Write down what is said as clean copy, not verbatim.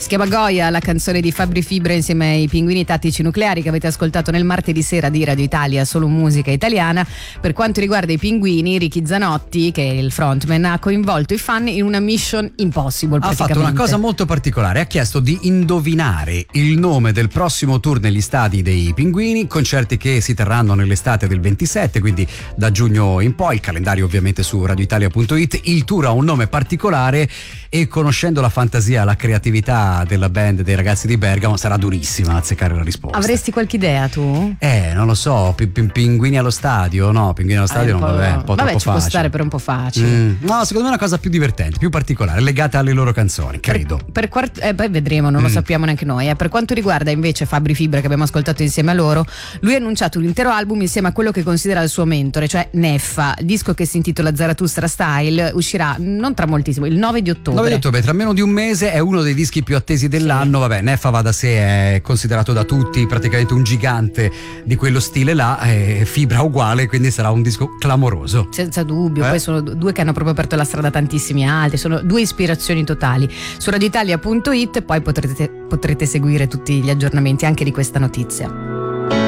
chiama Goya, la canzone di Fabri Fibra insieme ai Pinguini Tattici Nucleari, che avete ascoltato nel martedì sera di Radio Italia, solo musica italiana. Per quanto riguarda i Pinguini, Ricky Zanotti, che è il frontman, ha coinvolto i fan in una mission impossible. Ha fatto una cosa molto particolare, ha chiesto di indovinare il nome del prossimo tour negli stadi dei Pinguini, concerti che si terranno nell'estate del 27, quindi da giugno in poi. Il calendario ovviamente su radioitalia.it. Il tour ha un nome particolare e, conoscendo la fantasia, la creatività della band dei ragazzi di Bergamo, sarà durissima azzeccare la risposta. Avresti qualche idea tu? Non lo so, Pinguini allo stadio? No, Pinguini allo stadio non, vabbè, un po' troppo ci facile. Può stare per un po' facile. No, secondo me è una cosa più divertente, più particolare, legata alle loro canzoni, credo. Poi vedremo, non lo sappiamo neanche noi. Per quanto riguarda invece Fabri Fibra, che abbiamo ascoltato insieme a loro, lui ha annunciato un intero album insieme a quello che considera il suo mentore, cioè Neffa. Il disco, che si intitola Zarathustra Style, uscirà non tra moltissimo, il 9 di ottobre. 9 di ottobre, tra meno di un mese, è uno dei dischi più attesi dell'anno. Vabbè, Neffa va da sé, è considerato da tutti praticamente un gigante di quello stile là, Fibra uguale, quindi sarà un disco clamoroso. Senza dubbio, poi sono due che hanno proprio aperto la strada a tantissimi altri, sono due ispirazioni totali. Su radioitalia.it poi potrete seguire tutti gli aggiornamenti anche di questa notizia.